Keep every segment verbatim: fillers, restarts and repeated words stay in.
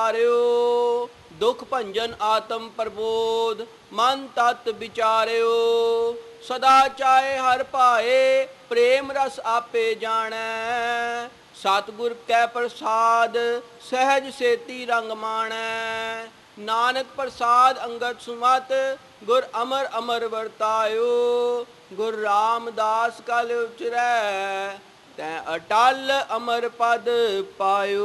दुख भंजन आत्म प्रबोध मन तत् विचार्यो सदा चाहे हर पाए प्रेम रस आपे जाने सतगुर कै प्रसाद सहज सेती रंग माणै नानक प्रसाद अंगद सुमत गुर अमर अमर वर्तायो गुर रामदास कल उचरै तै अटल अमर पद पायो।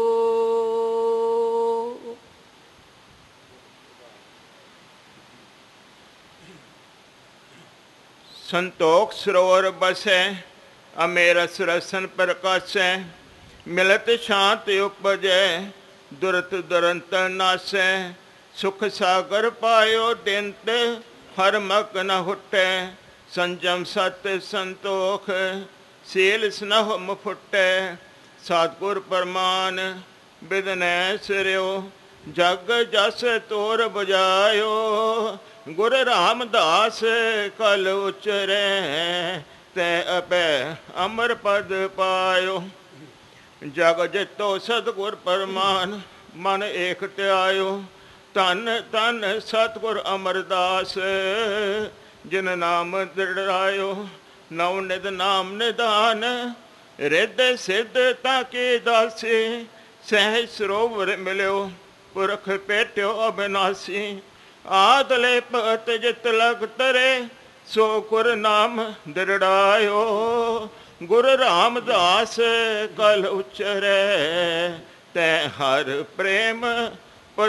संतोख सरोवर बसै अमेरस रसन प्रकाशै मिलत शांत उपजै दुरत दुरंत नासै सुख सागर पायो दिंत हर मक न हुटै संजम सत संतोख सील स्नह मुफुटै सतगुर परमान बिदनै सिर्यो जग जस तोर बुझायो गुर रामदास कल उचरै तै अबै अमर पद पायो। जग जितो सतगुर परमान मन एक त्यायो धन धन सतगुर अमरदास जिन नाम दृढ़ायो नव निध नाम निदान रिद सिद्ध ताके दासी सहज सरोवर मिल्यो पुरख पेट्यो अविनाशी आदले भगत जित लग तरे सो गुर नाम दृढ़ायो गुर रामदास कल उचरै तै हर प्रेम